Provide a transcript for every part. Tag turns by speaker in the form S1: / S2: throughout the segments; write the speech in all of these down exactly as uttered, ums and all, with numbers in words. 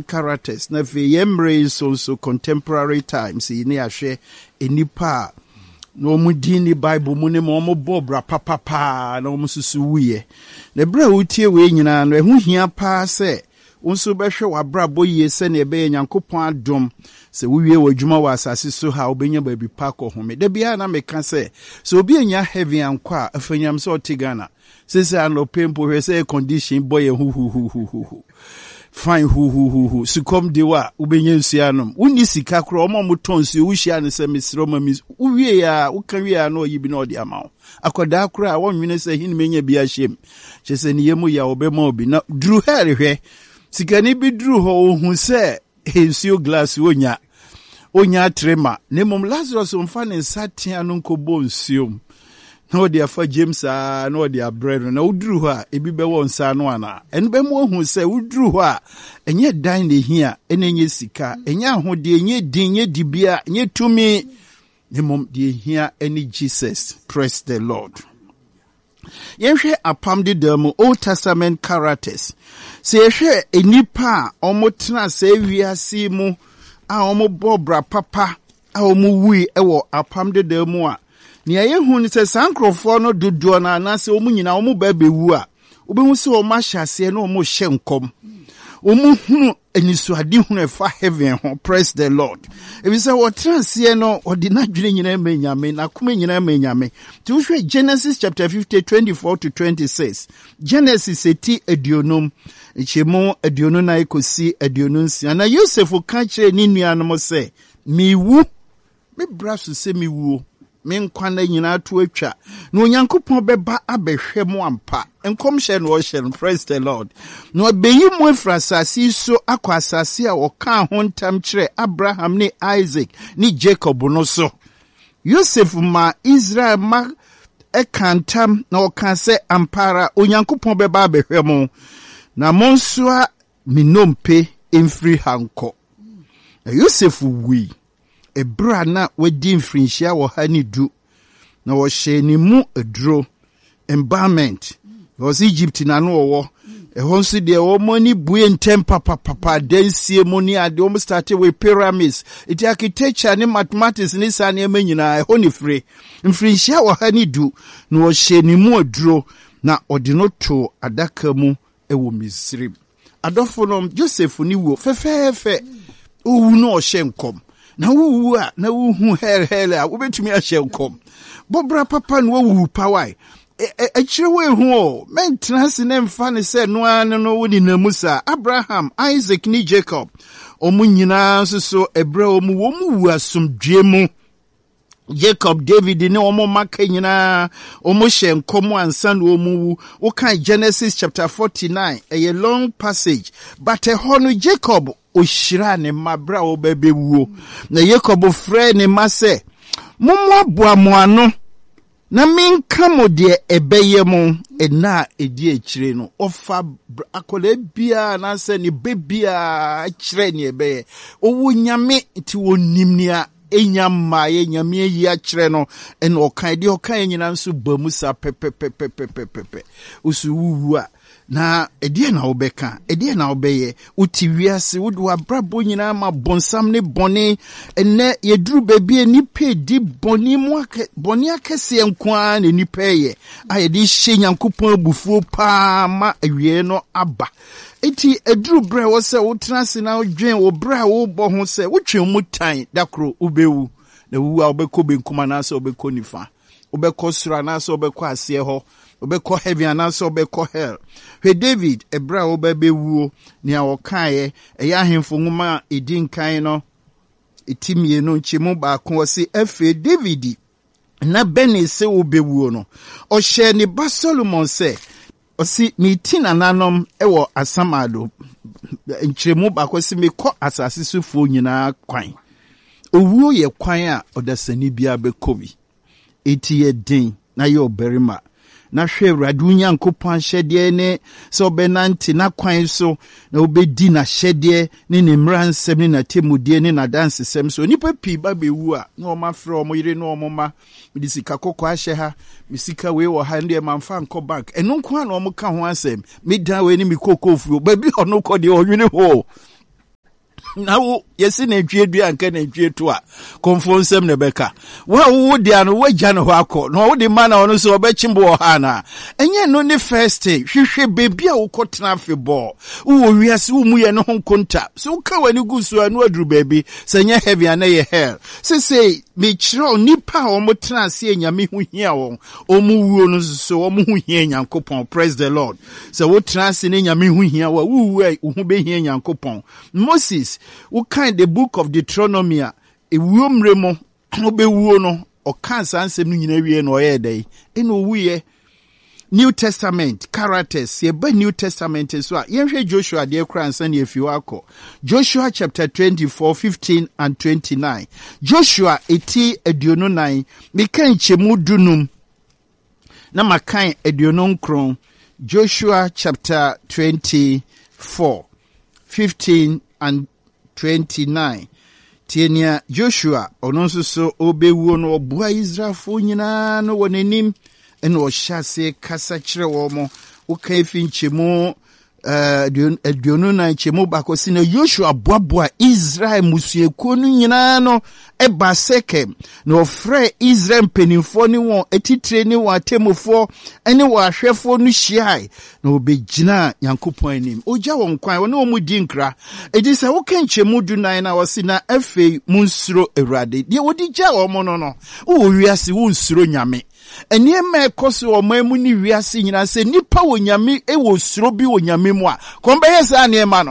S1: characters. Na fe yemre is also contemporary times. Ini ashe enipa no mu dini Bible mu ne mo bobra papa pa na mo susu wiye. Na bra utie we nyina no ehu hia pa se wonso behwe wabra boye se na ebe Nyankopon adom se wiye wadwuma wa asase so ha obenya ba bi pa ko home. Da bia na meka se so obi anya heavy ankwa afanyam se otigana. Sese ano pempo hwe se condition boy hu hu hu hu hu. Fine hu hu hu hu sikom dewa ubenye nsuanom woni sika kro omo motonsu wuhia ne se misro ma mis uwie ya ukanwie ya no yibi na odi amawo akoda kro a wonwene se hin menya bia hyem chese ne yemu ya obema obi na dru here hwe sika ni bi dru ho ohu se nsuo glass wonya onya trema ne mom Lazarus mfa ne nsatia no nkobo nsuo no dia fa James a no dia bread na udru ho a ebi be won sa no ana en be mo hu se udru ho a enye dan ne hia enye sika enye ahode enye din enye dibia enye tumi ne mom die hia eni Jesus. Praise the Lord. Yehwe apam de dem Old Testament characters se yehwe enipa omotena se wiase mu a omobobra papa a omuwi ewo apam de dem a ni aye hu ni se sankrofo no dodo na na se omu nyina omu ba bewu a obehu se o ma hyase na omu hye nkom omu hunu enisuade hunu efa heaven ho. Praise the Lord. Ebi se wo transie no odi na dwene nyina menyame na kuma nyina menyame ti wo hwe Genesis chapter fifty twenty-four to twenty-six. Genesis eti aduonum chemo aduonu na ikosi aduonu nsia na Joseph ka kire ni nuanom se miwu me braso se miwu men kwana nyina to atwa na Onyankopon beba abehwe mo ampa enkom hye no hye. Praise the Lord. No beyi mo frasasi so akwa asase a oka ho ntam kire Abraham ni Isaac ni Jacob no so Joseph ma Israel ma ekantam na oka se ampara Onyankopon beba abehwe mo na monsoa minompe emfiri hanko. Na Joseph wi ebra na wadi mfrinhia wo hani du na wo hye ni mu aduro embalmment was Egypt na no wo e honso de wo mani bue ntem papa papa dansie mu ni ade wo start with pyramids it architecture ni mathematics ni sane emanyina e honi free mfrinhia wo hani du na wo hye ni mu aduro na ode no to adaka mu e wo Misri. Adofo no Joseph ni wo fefefe owu no o hye nkom na wuwu a na wuhu her her a wobetumi ahye nkom bobra papa no wuwu pawai e chire we hu o maintenance na mfa ne se no an no woni na musa Abraham Isaac ni Jacob omu nyina so ebra omu wo mu wu asomdwe mu Jacob David ni omu maka nyina omu hye nkom ansa no omu wu wo kan Genesis chapter forty-nine a long passage but e hono Jacob oshira ne mabra obebewu na Jacob frɛ ne ma se mommo aboa mo ano na minka mo de ebeye mo ena edi akire no ofa akola bia na se ne bebia akire ne ebeye owo nyame ti wonim ni a enyama ye nyame yi akire no ena okan de okan nyina nso bamusa pepepepepepepe usu a na edie na obeka edie na obeye uti wiase wudu abrabo nyina ma bonsam ne bone enne yeduru bebie nipa di boni mu ake boni akese enkoa ne nipa ye ayedi hye Nyankopon abufuo pa ma awie no aba eti eduru bre wo se wo transe na odwen wo bre wo bo ho se wotwe mu tan dakro ubewu na wu a obekọ benkuma na se obekọ nifa obekọ sura na se obekọ ase ho obekọ heaven na se obekọ hell. He David ebra obebewu ni a wokae eya hemfo nwoma edin kan no etimie no nchemu ba ko se efe David na beni se obewu no o hye ni ba Solomon se o si miti nananom ewo asamado nchemu ba ko se mekọ asase sufo nyina kwan owuo ye kwan a odasani bia bekobi eti ye din na ye oberima na hwe Awurade Nyankopon hyede ne so benanti na kwan so na obedi na hyede ne ne mransem ne na temudie ne na dansesem so nipa pi ba bewu a na oma frɛ omo yire na omo ma medi sika kokko ahye ha misika we wo ha ndie manfa nko bank eno nko a na omo ka ho asem me dan we ne mi kokofuo ba bi ono kɔ de onwene ho Now, yes, in a Jadu and can a Jadua, conform some Nebeka. Well, would the anno Jan Wako, no the man on so Bechimbo Hana. And yet, no, the first day, she should be beer or cotton off your ball. Oh, we assume we are no home contact. So, come when you go to a no baby, say, you're heavy and a hair. Say, say, me chro nipa or motra seeing ya me who hear on, or move so, or move here, young coupon, praise the Lord. So, what trans in ya me who hear, who be here, young coupon. Moses, what kind the book of Deuteronomy, a womb remo, obe wono, or cancer answer me no air day, in we New Testament characters, ye by New Testament as well. Yenhe Joshua dear Christ and if you are called Joshua chapter twenty-four, fifteen and twenty-nine. Joshua eti ediono nine, mekan chemu dunum, na makan ediono kron. Joshua chapter twenty-four, fifteen and twenty-nine. Tienia Joshua, ononso so obewu no obua Israel fo nyina no wonenim. And was shase kasa chire womo uka finchemo uh diono na chemo bakosi na Joshua boaboa Israel musuekuo no nyina no eba Sekem na ofre Israel mpanimfo ni won etitire ni won atemofo ene wo ahwefo no hyiai na obegina Yankopon anim oja won kwan won omu di nkra edi se wo kan chemo du nan na wosi na afei munsuro Awurade de wodi gya wo mo no no wo wiase wo nsuro nyame eni eme koso o mamu ni wiase nyina se nipa wo nyame e wo suro bi wo nyame mu a kombe yesa na ema no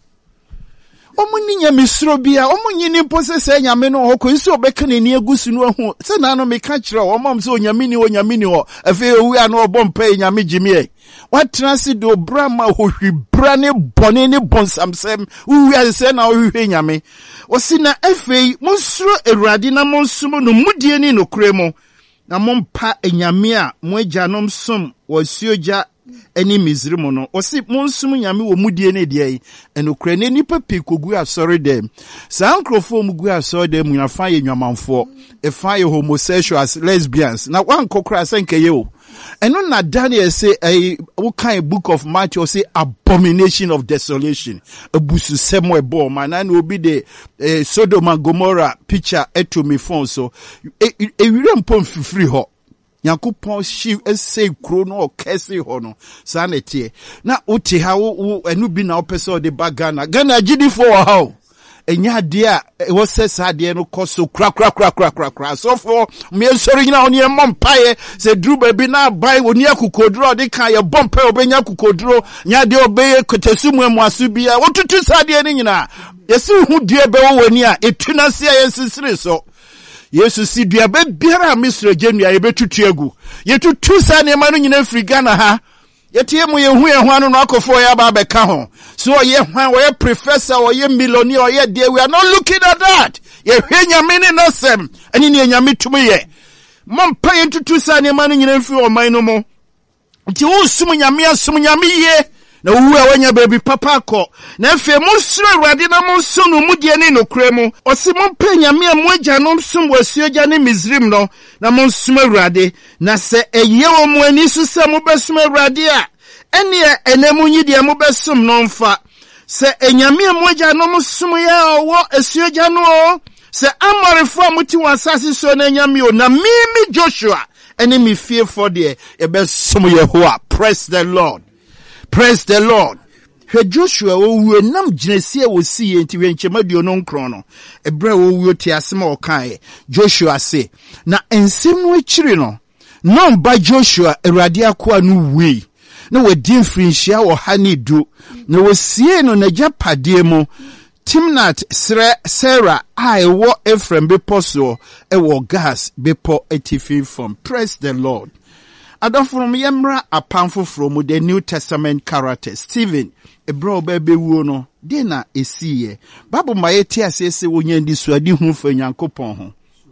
S1: omu ni nyame suro bi a omu nyini pose se nyame no hoko isi obeka na ni agusu no hu se na no meka kire o mom se o nyame ni o nyame ni ho afi owi a no obompa nyame jimi what transit do brama hohwi brane bone ni bonsamsem uwi ase na ohwe nyame o si na afi monsuro Awurade na monsumo no mudie ni no kremo na mompa enyame a mo agyanom som wosuoja eni Misrim no osi monsum nyame wo mudie ne de enokra ne nipa pikogu asori dem sankrofo mugu asori dem nyafa ye nwamanfo e fa ye homosexuals lesbians na wan kokra senkeye o eno na Daniel say a what kind book of Matthew say abomination of desolation abusu semo ebo man na obi de uh, Sodom and Gomorrah picture eto me phone so e e wiram free ho Yankopon shi ese kro no kese ho no sanete na uti ha wo enu bi na opese de bagana Ghana gidi for how enya de a wo sesa de no koso kra kra kra kra kra kra so for me sori nyina oni e mompae se dru ba bi na bai oni akukodro de kan ye bompa obenya akukodro nya de obeye kotesumu emu asu bia wo tutu sa de ni nyina yesi hu de be wo wani a etuna se ya sisire so Yesu si dua be biara misro genua ye betutu egu ye tutu sa ne ma no nyina firi Ghana ha ye tie mu ye hu ye ho anu no akofo ya ba be ka ho so ye hwan wo ye professor wo ye millionaire wo ye de we are not looking at that ye hwe nyame ne nasem ani ne nyame tumu ye mompa ye tutu sa ne ma no nyina firi o man no mo nti wo sum nyame asum nyame ye na uwe wanya baby papa ko na efe monsuro Awurade na monsono mudie ne nokra mu osi mompa nyame a moagya no msom wasuagya ne Misrim no na monsum Awurade na se eye wo mo ani so se mo besum Awurade a ene enemu nyi de mo besum no mfa se enyame a moagya no msom ya owo asuagya no se amorefo muti wasase so na nyame o na mimi Joshua ene mi fearful de e besum Yehowa. Praise the Lord. Praise the Lord. He Joshua owu nam ginesi e wosi ye nti wenchema dio no nkron no ebra owu ti asema okan Joshua say na ensem no akiri no no ba Joshua Awurade akoa no wi na wadi mfrinhia wo ha ne du na wosie no na japade mu Timnat Sre Sarah I wo Ephraim bepo so e wo gas bepo etifi from. Praise the Lord. Ada from Yemra apamfo from the New Testament character Stephen ebro bebe wuo no de na esiye Bible ma yeti asese wonya ndi so adi hu fa Nyankopon ho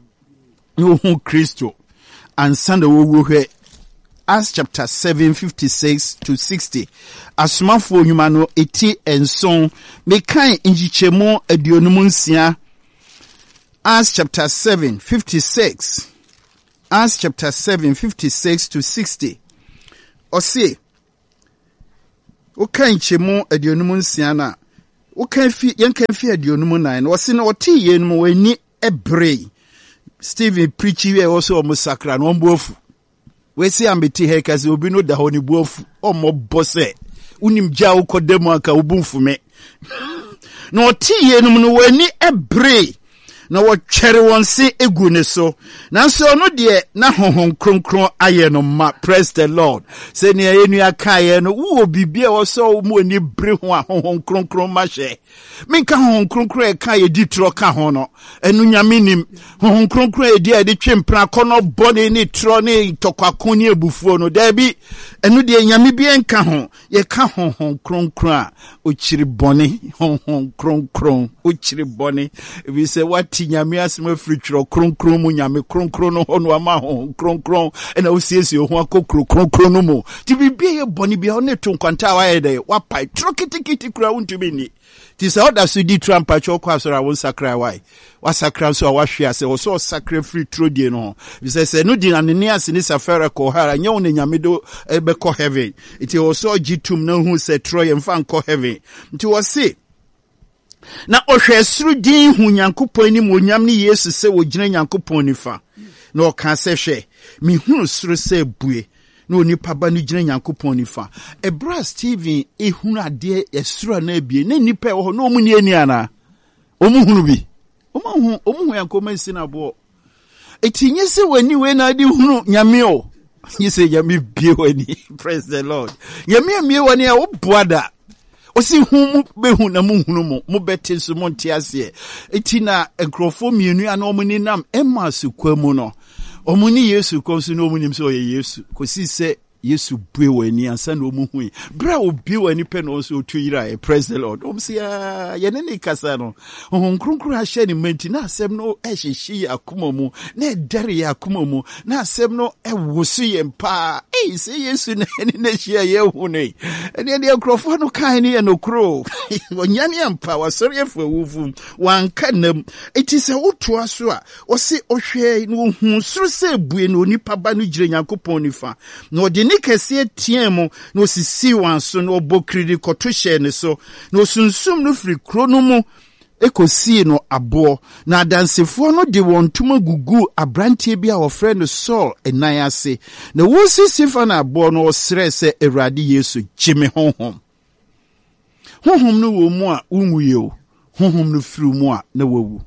S1: no hu Kristo ansa na wo hwe Acts chapter seven fifty-six to sixty asomafo nyuma no eti enson mekan njichemo aduonum nsia Acts chapter seven fifty-six Acts chapter seven fifty-six to sixty. Ose o kan chemo aduonum nsia na wo kan fi yen kan fi aduonum nine wo se na wo te ye no wani ebre Stephen preachy we also almost sakra no mbofu we see ambeti he kasi obi no da ho ni bofu omo bose unim gya wo kodemu aka obumfume no te ye no no wani ebre na wo twere won se egu ne so nanso no de na honhon kronkron aye no ma. Praise the Lord. Se ne enu aka ye no wo bibia wo so mo ni bre ho a honhon kronkron ma hye menka honhon kronkron e ka ye ditro ka ho no enu nyame nim honhon kronkron e di e de twempra kono bone ni tro ni tokwako ni ebufuo no da bi enu de nyame bi enka ho ye ka honhon kronkron a o chiri bone honhon kronkron o chiri bone we say what nyame asema fritro kronkron mu nyame kronkron no ho no ama ho kronkron ena o siesie ho akokro kronkron no mu ti bibia ye boni bia ne to nkwanta wa ye de wa pai trokitikiti kura untumi ni ti sa oda so di trampa cho kwa so ra won sakra wai wa sakra so wa hwe ase wo so sakra fritro die no bi se se no di na ne ase ni safara ko hara nya won nyame do be ko heaven iti wo so gitum na hu se troye mfa nko heaven nti wo se na ohwesuru din hu Nyankopon ni monyam ni Yesu se wo gina Nyankopon nifa na o ka se hwe mi hunu suru se bue na onipa ba no gina Nyankopon nifa ebra Stephen ehunu ade esuru na bie na nipa wo na omu ni ani ana omu hunu bi omu hu omu hu Yankopon si na bo etinye se wani we na adi hunu nyame o yise nyame bie wani. Praise the Lord. Nyame amie wani a wo boada osi hu behu na muhunu mo mo beti so mo ntiase eti na enkrofo mienu ana omuni nam emma su kwamu no omuni Yesu ko so no omuni so ye Yesu ko si se Yesu bue wani ansa na omuhu bra obi wani pe no so tuyira. Praise the Lord. Om sia ye ne ne kasa no hon kronkron a hye ni menti na asem no e hyehye akoma mu na dare ya akoma mu na asem no e wosu ye mpa eh se Yesu na ne na hye ye hu ne ene de enkrofo no kan ne no kro onyane mpa wasori efu ewufu wanka nam eti se woto aso a o se ohwe no hu suru se bue no nipa ba no gire Nyankopon nifa no de ni kese tiemu no sisi wanso no obokiri koto hye ne so no sunsum no firi kro no mu ekosi no abo na dansefo no de wontuma gugu abrantie bi a ofre no Saul enan ase na wosi sifa na abo no osre se Awurade Yesu gime honhom honhom no wo mu a unwuye o honhom no firi mu a na wawu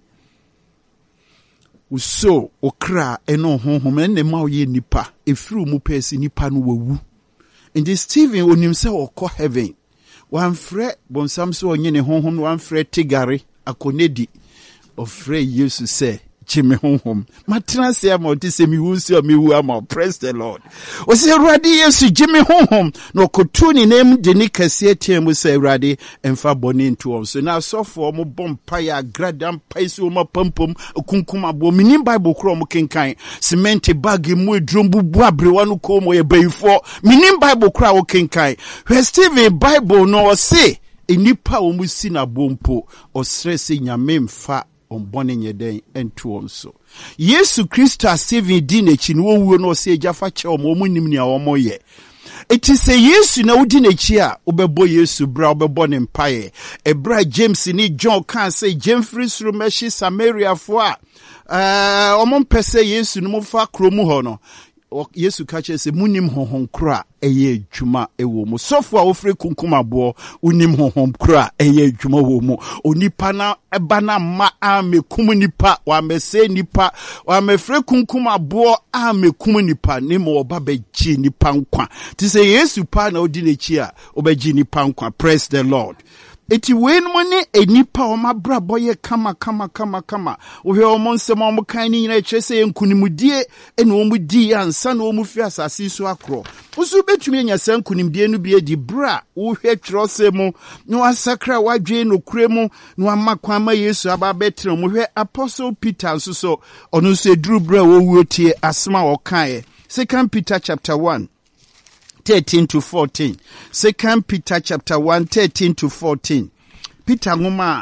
S1: uso okra eno honhom enne ma oye nipa efiri mu pesi nipa no wawu ndi Stephen onim se okọ heaven wan frɛ bonsam so onye ne honhom wan frɛ tigare akonedi ofrɛ Yesu se chime honhom matena se ama oti se miwu se miwu ama. Praise the Lord. O se Awurade Yesu jime honhom no kotu ni nem de ni kase tiemu se Awurade emfa boni ntu on so na sofo mo bompa ya gradam paisi o mapampom kunkuma bo minim Bible kro mo kenkan cement bag mu edrum bubu abrewa no ko mo ye bayifo minim Bible kro wo kenkan hwe Stephen Bible no se enipa o mu si na bompo o stress nyame mfa ombone nyeden entu onso Yesu Kristo Stephen di nechi no wuo no se ejafa che omo munim ni a omo ye eti se Yesu na wudi nechi a obebo Yesu bra obebo ne mpaye ebra James ni John kan say Jemfrey suru meshi Samaria fo a eh omo mpese Yesu no mfa kromu ho no Yesu kache se munim honhom kra eye adwuma ewo mu sofo a ofre kunkuma bo unim honhom kra eye adwuma wo mu onipa na eba na ma amekum nipa wa mese nipa wa mefre kunkuma bo amekum nipa ne mo oba beji nipa nkwa ti se Yesu pa na odi nechi a obeji nipa nkwa. Praise the Lord. Eti wenmo ne enipa o mabra boye kama kama kama kama ohwe o monsem o kan ni nyina kyese nkunimdie ene o mudi ansa na o mu fi asase so akro usu betumi anya san kunimdie no bi edi bra ohwe twrose mu no asakra wadwe no kuremu no amakwa ma Yesu aba betre mu hwe Apostle Peter nso so ono so eduru bra wo wuotie asma o kan Second Peter chapter one thirteen to fourteen. Second Peter chapter one, thirteen to fourteen. Peter ngoma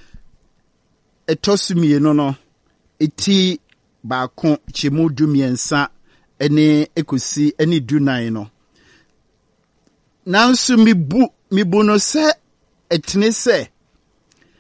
S1: etosumi no no eti baako chemu dumiensa ene ekosi ene dunan no. Nanso mibu mibu no se etene se